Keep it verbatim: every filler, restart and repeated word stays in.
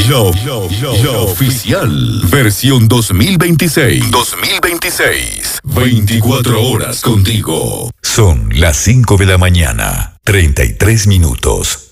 Love, Love, Love, Love Oficial. Versión dos mil veintiséis. dos mil veintiséis. veinticuatro horas contigo. Son las cinco de la mañana, treinta y tres minutos.